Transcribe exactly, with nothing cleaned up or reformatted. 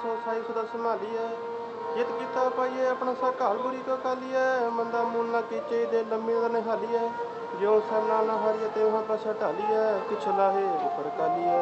ਸੋ ਸਾਈ ਸਦਾ ਸੰਭਾਲੀਐ। ਜਿਤ ਕੀਤਾ ਪਾਈਏ ਆਪਣਾ ਸਾ ਘਾਲ ਬੁਰੀ ਕੋ ਕਾਲੀਐ। ਮੰਦਾ ਮੂਲ ਨਾ ਕੀਚੇ ਦੇ ਲੰਮੀ ਦਾ ਨਿਹਾਲੀਐ। ਜਿਉ ਸਰਨਾ ਨਾ ਹਾਰੀਏ ਤਿਉ ਹਾਂ ਪਾਛਾ ਢਾਲੀਐ। ਪਿਛ ਲਾਹੇ ਉਪਰ ਕਾਲੀਐ।